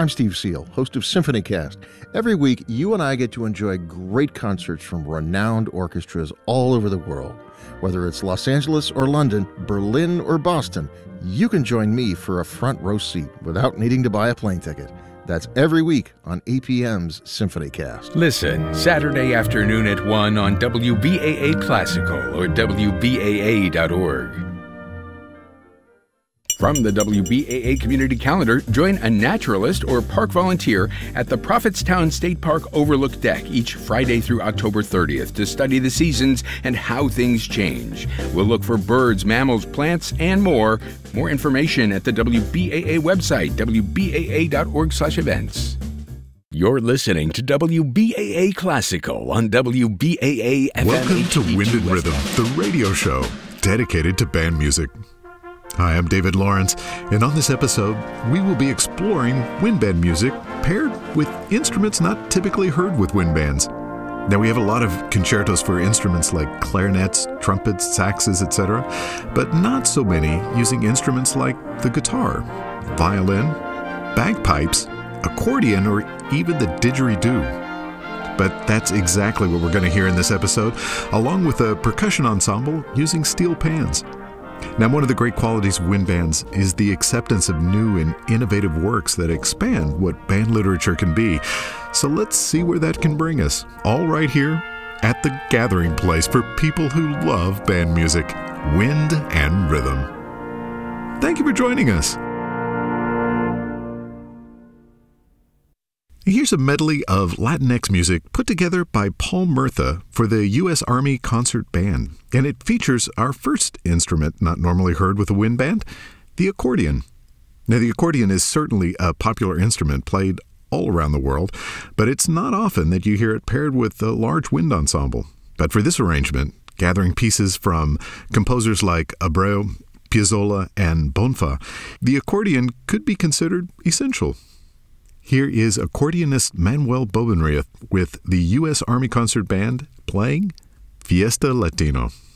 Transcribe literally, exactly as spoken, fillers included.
I'm Steve Seal, host of SymphonyCast. Every week, you and I get to enjoy great concerts from renowned orchestras all over the world. Whether it's Los Angeles or London, Berlin or Boston, you can join me for a front row seat without needing to buy a plane ticket. That's every week on A P M's SymphonyCast. Listen Saturday afternoon at one on W B A A Classical or W B A A dot org. From the W B A A Community Calendar, join a naturalist or park volunteer at the Prophetstown State Park Overlook Deck each Friday through October thirtieth to study the seasons and how things change. We'll look for birds, mammals, plants, and more. More information at the W B A A website, W B A A dot org slash events. You're listening to W B A A Classical on W B A A F M. Welcome to Wind and Rhythm, the radio show dedicated to band music. Hi, I'm David Lawrence, and on this episode, we will be exploring wind band music paired with instruments not typically heard with wind bands. Now, we have a lot of concertos for instruments like clarinets, trumpets, saxes, et cetera, but not so many using instruments like the guitar, violin, bagpipes, accordion, or even the didgeridoo. But that's exactly what we're going to hear in this episode, along with a percussion ensemble using steel pans. Now, one of the great qualities of wind bands is the acceptance of new and innovative works that expand what band literature can be. So let's see where that can bring us, all right here at the gathering place for people who love band music, Wind and Rhythm. Thank you for joining us. Here's a medley of Latinx music put together by Paul Murtha for the U S Army Concert Band, and it features our first instrument not normally heard with a wind band, the accordion. Now, the accordion is certainly a popular instrument played all around the world, but it's not often that you hear it paired with a large wind ensemble. But for this arrangement, gathering pieces from composers like Abreu, Piazzolla, and Bonfa, the accordion could be considered essential. Here is accordionist Manuel Bobenrieth with the U S Army Concert Band playing Fiesta Latino.